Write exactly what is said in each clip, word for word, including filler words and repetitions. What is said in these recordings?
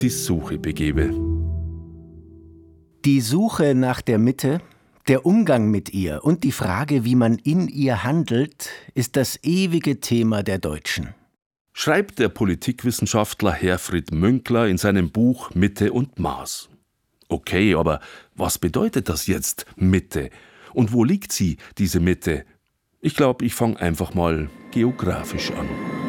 die Suche begebe. Die Suche nach der Mitte, der Umgang mit ihr und die Frage, wie man in ihr handelt, ist das ewige Thema der Deutschen. Schreibt der Politikwissenschaftler Herfried Münkler in seinem Buch Mitte und Maß. Okay, aber was bedeutet das jetzt, Mitte? Und wo liegt sie, diese Mitte? Ich glaube, ich fange einfach mal geografisch an.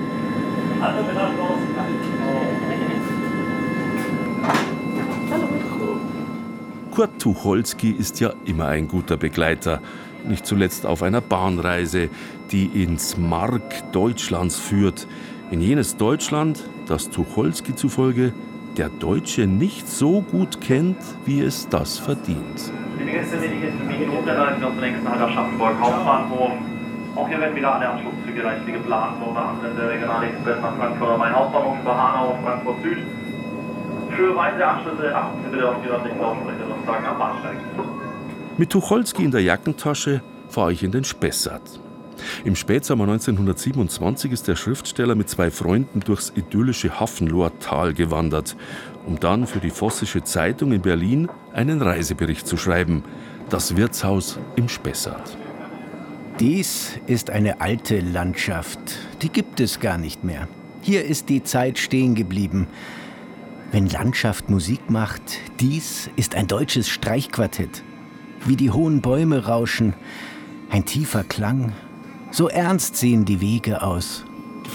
Kurt Tucholsky ist ja immer ein guter Begleiter, nicht zuletzt auf einer Bahnreise, die ins Mark Deutschlands führt, in jenes Deutschland, das Tucholsky zufolge der Deutsche nicht so gut kennt, wie es das verdient. Die nächste Minute erreichen wir uns zunächst nach Aschaffenburg Hauptbahnhof. Auch hier werden wieder alle Anschlusszüge reichlich geplant. Unter anderem der Regionalexpress nach Frankfurt am Main Hauptbahnhof über Hanau und Frankfurt Süd. Für weitere Anschlüsse achten Sie bitte auf die örtlichen Lautsprecher und sagen am Bahnsteig. Mit Tucholsky in der Jackentasche fahre ich in den Spessart. Im Spätsommer neunzehnhundertsiebenundzwanzig ist der Schriftsteller mit zwei Freunden durchs idyllische Hafenloher Tal gewandert, um dann für die Vossische Zeitung in Berlin einen Reisebericht zu schreiben. Das Wirtshaus im Spessart. Dies ist eine alte Landschaft. Die gibt es gar nicht mehr. Hier ist die Zeit stehen geblieben. Wenn Landschaft Musik macht, dies ist ein deutsches Streichquartett. Wie die hohen Bäume rauschen, ein tiefer Klang. So ernst sehen die Wege aus.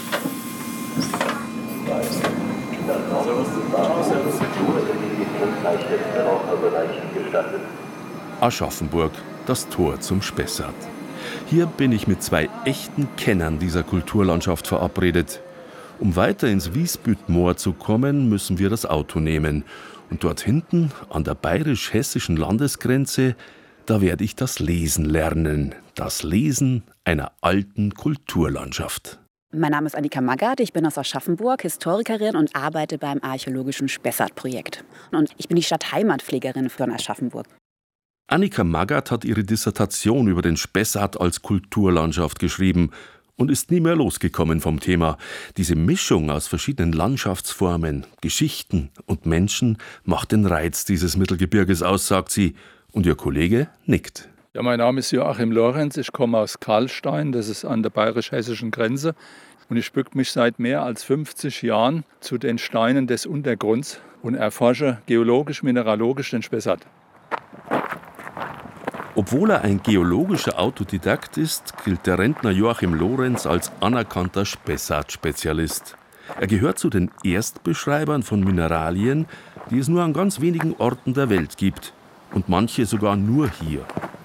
Aschaffenburg, das Tor zum Spessart. Hier bin ich mit zwei echten Kennern dieser Kulturlandschaft verabredet. Um weiter ins Wiesbüttmoor zu kommen, müssen wir das Auto nehmen. Und dort hinten, an der bayerisch-hessischen Landesgrenze, da werde ich das Lesen lernen. Das Lesen einer alten Kulturlandschaft. Mein Name ist Annika Magath, ich bin aus Aschaffenburg, Historikerin und arbeite beim archäologischen Spessart-Projekt. Und ich bin die Stadtheimatpflegerin von Aschaffenburg. Annika Magath hat ihre Dissertation über den Spessart als Kulturlandschaft geschrieben und ist nie mehr losgekommen vom Thema. Diese Mischung aus verschiedenen Landschaftsformen, Geschichten und Menschen macht den Reiz dieses Mittelgebirges aus, sagt sie. Und ihr Kollege nickt. Ja, mein Name ist Joachim Lorenz, ich komme aus Karlstein, das ist an der bayerisch-hessischen Grenze. Und ich bücke mich seit mehr als fünfzig Jahren zu den Steinen des Untergrunds und erforsche geologisch-mineralogisch den Spessart. Obwohl er ein geologischer Autodidakt ist, gilt der Rentner Joachim Lorenz als anerkannter Spessart-Spezialist. Er gehört zu den Erstbeschreibern von Mineralien, die es nur an ganz wenigen Orten der Welt gibt. Und manche sogar nur hier.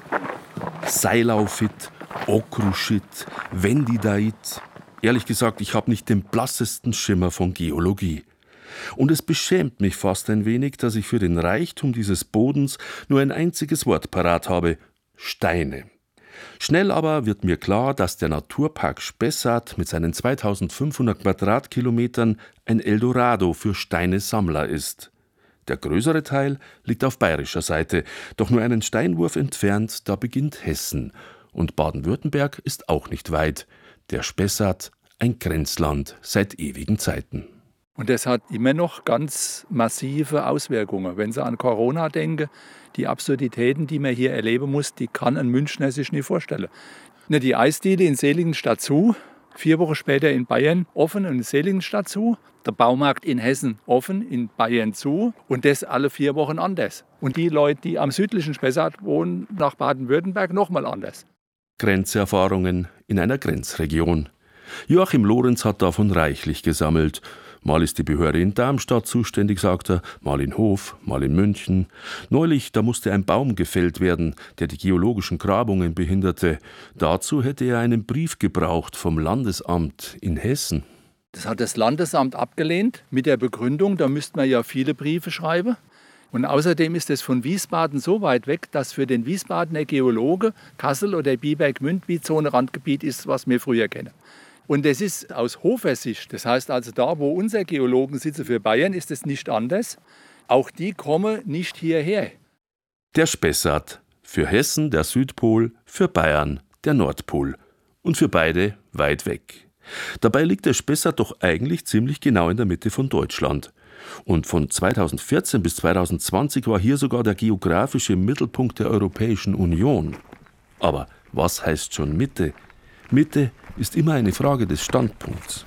Seilaufit, Okruschit, Wendidait. Ehrlich gesagt, ich habe nicht den blassesten Schimmer von Geologie. Und es beschämt mich fast ein wenig, dass ich für den Reichtum dieses Bodens nur ein einziges Wort parat habe: Steine. Schnell aber wird mir klar, dass der Naturpark Spessart mit seinen zweitausendfünfhundert Quadratkilometern ein Eldorado für Steinesammler ist. Der größere Teil liegt auf bayerischer Seite, doch nur einen Steinwurf entfernt, da beginnt Hessen. Und Baden-Württemberg ist auch nicht weit. Der Spessart, ein Grenzland seit ewigen Zeiten. Und das hat immer noch ganz massive Auswirkungen. Wenn Sie an Corona denken, die Absurditäten, die man hier erleben muss, die kann ein Münchner sich nicht vorstellen. Die Eisdiele in Seligenstadt zu, vier Wochen später in Bayern offen und in Seligenstadt zu. Der Baumarkt in Hessen offen, in Bayern zu und das alle vier Wochen anders. Und die Leute, die am südlichen Spessart wohnen, nach Baden-Württemberg nochmal anders. Grenzerfahrungen in einer Grenzregion. Joachim Lorenz hat davon reichlich gesammelt. Mal ist die Behörde in Darmstadt zuständig, sagt er, mal in Hof, mal in München. Neulich, da musste ein Baum gefällt werden, der die geologischen Grabungen behinderte. Dazu hätte er einen Brief gebraucht vom Landesamt in Hessen. Das hat das Landesamt abgelehnt mit der Begründung, da müsste man ja viele Briefe schreiben. Und außerdem ist es von Wiesbaden so weit weg, dass für den Wiesbadener Geologe Kassel oder Biberg-Münd wie Zonenrandgebiet ist, was wir früher kennen. Und das ist aus Hofer Sicht, das heißt also da, wo unser Geologen sitzen für Bayern, ist es nicht anders. Auch die kommen nicht hierher. Der Spessart, für Hessen der Südpol, für Bayern der Nordpol. Und für beide weit weg. Dabei liegt der Spessart doch eigentlich ziemlich genau in der Mitte von Deutschland. Und von zweitausendvierzehn bis zweitausendzwanzig war hier sogar der geografische Mittelpunkt der Europäischen Union. Aber was heißt schon Mitte? Mitte ist immer eine Frage des Standpunkts.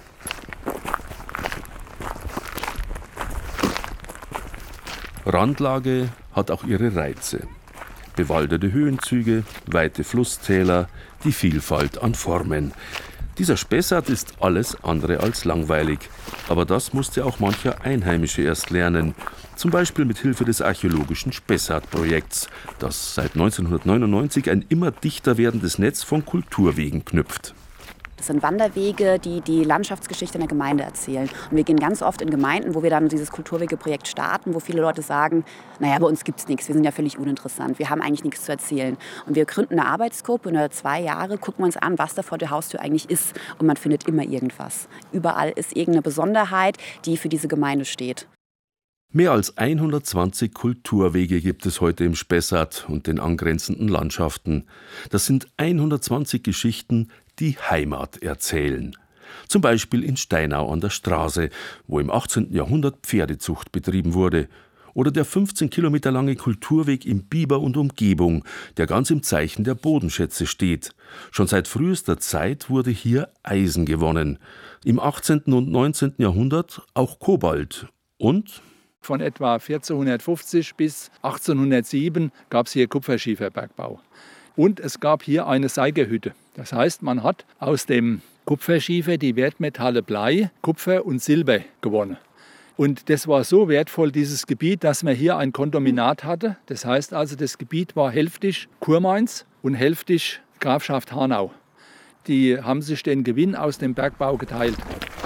Randlage hat auch ihre Reize. Bewaldete Höhenzüge, weite Flusstäler, die Vielfalt an Formen. Dieser Spessart ist alles andere als langweilig. Aber das musste auch mancher Einheimische erst lernen. Zum Beispiel mit Hilfe des archäologischen Spessart-Projekts, das seit neunzehnhundertneunundneunzig ein immer dichter werdendes Netz von Kulturwegen knüpft. Das sind Wanderwege, die die Landschaftsgeschichte in der Gemeinde erzählen. Und wir gehen ganz oft in Gemeinden, wo wir dann dieses Kulturwegeprojekt starten, wo viele Leute sagen, naja, bei uns gibt es nichts, wir sind ja völlig uninteressant, wir haben eigentlich nichts zu erzählen. Und wir gründen eine Arbeitsgruppe und über zwei Jahre gucken wir uns an, was da vor der Haustür eigentlich ist. Und man findet immer irgendwas. Überall ist irgendeine Besonderheit, die für diese Gemeinde steht. Mehr als hundertzwanzig Kulturwege gibt es heute im Spessart und den angrenzenden Landschaften. Das sind hundertzwanzig Geschichten, die Heimat erzählen. Zum Beispiel in Steinau an der Straße, wo im achtzehnten Jahrhundert Pferdezucht betrieben wurde. Oder der fünfzehn Kilometer lange Kulturweg in Biber und Umgebung, der ganz im Zeichen der Bodenschätze steht. Schon seit frühester Zeit wurde hier Eisen gewonnen. Im achtzehnten und neunzehnten Jahrhundert auch Kobalt. Und von etwa vierzehnhundertfünfzig bis achtzehnhundertsieben gab es hier Kupferschieferbergbau. Und es gab hier eine Seigerhütte. Das heißt, man hat aus dem Kupferschiefer die Wertmetalle Blei, Kupfer und Silber gewonnen. Und das war so wertvoll, dieses Gebiet, dass man hier ein Kondominat hatte. Das heißt also, das Gebiet war hälftig Kurmainz und hälftig Grafschaft Hanau. Die haben sich den Gewinn aus dem Bergbau geteilt.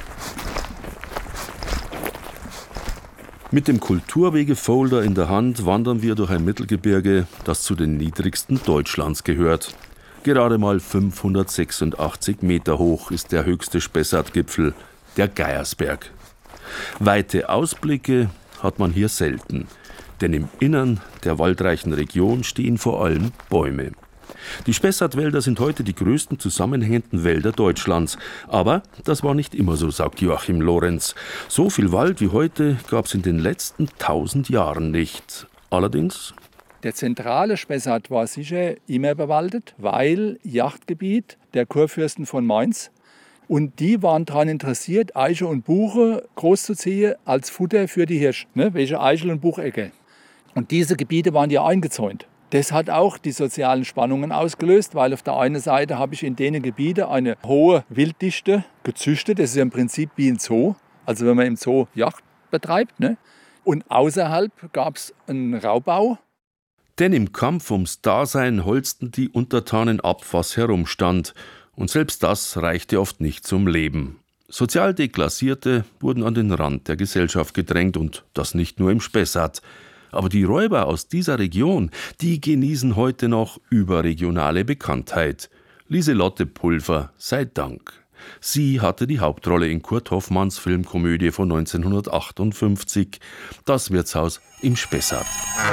Mit dem Kulturwege-Folder in der Hand wandern wir durch ein Mittelgebirge, das zu den niedrigsten Deutschlands gehört. Gerade mal fünfhundertsechsundachtzig Meter hoch ist der höchste Spessart-Gipfel, der Geiersberg. Weite Ausblicke hat man hier selten, denn im Innern der waldreichen Region stehen vor allem Bäume. Die Spessartwälder sind heute die größten zusammenhängenden Wälder Deutschlands. Aber das war nicht immer so, sagt Joachim Lorenz. So viel Wald wie heute gab es in den letzten tausend Jahren nicht. Allerdings: Der zentrale Spessart war sicher immer bewaldet, weil Jagdgebiet der Kurfürsten von Mainz. Und die waren daran interessiert, Eiche und Buche großzuziehen als Futter für die Hirsche, ne? Welche Eichel- und Buchecke. Und diese Gebiete waren ja eingezäunt. Das hat auch die sozialen Spannungen ausgelöst, weil auf der einen Seite habe ich in denen Gebieten eine hohe Wilddichte gezüchtet. Das ist ja im Prinzip wie ein Zoo, also wenn man im Zoo Jagd betreibt. Ne? Und außerhalb gab es einen Raubbau. Denn im Kampf ums Dasein holzten die Untertanen ab, was herumstand. Und selbst das reichte oft nicht zum Leben. Sozial Deklassierte wurden an den Rand der Gesellschaft gedrängt und das nicht nur im Spessart. Aber die Räuber aus dieser Region, die genießen heute noch überregionale Bekanntheit. Lieselotte Pulver sei Dank. Sie hatte die Hauptrolle in Kurt Hoffmanns Filmkomödie von neunzehnhundertachtundfünfzig, Das Wirtshaus im Spessart.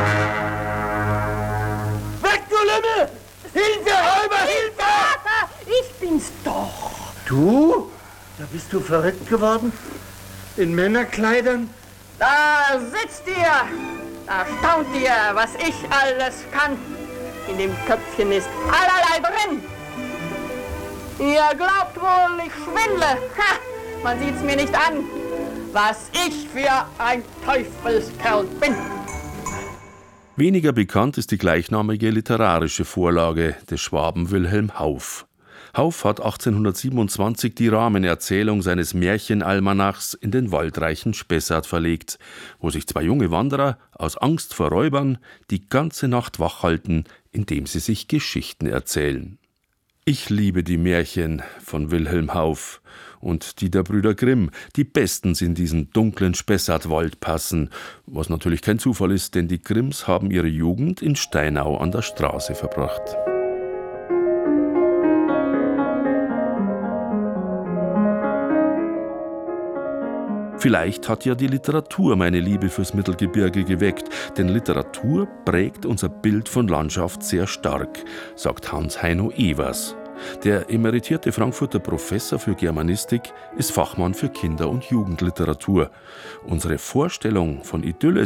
Weg, du Lümmel! Hilfe, Räuber, Hilfe! Vater, ich bin's doch. Du? Da bist du verrückt geworden? In Männerkleidern? Da sitzt ihr! Da staunt ihr, was ich alles kann. In dem Köpfchen ist allerlei drin. Ihr glaubt wohl, ich schwindle. Ha! Man sieht's mir nicht an, was ich für ein Teufelskerl bin. Weniger bekannt ist die gleichnamige literarische Vorlage des Schwaben Wilhelm Hauff. Hauff hat achtzehnhundertsiebenundzwanzig die Rahmenerzählung seines Märchenalmanachs in den waldreichen Spessart verlegt, wo sich zwei junge Wanderer aus Angst vor Räubern die ganze Nacht wach halten, indem sie sich Geschichten erzählen. Ich liebe die Märchen von Wilhelm Hauff und die der Brüder Grimm, die bestens in diesen dunklen Spessartwald passen, was natürlich kein Zufall ist, denn die Grimms haben ihre Jugend in Steinau an der Straße verbracht. Vielleicht hat ja die Literatur meine Liebe fürs Mittelgebirge geweckt, denn Literatur prägt unser Bild von Landschaft sehr stark, sagt Hans-Heino Evers. Der emeritierte Frankfurter Professor für Germanistik ist Fachmann für Kinder- und Jugendliteratur. Unsere Vorstellung von Idylle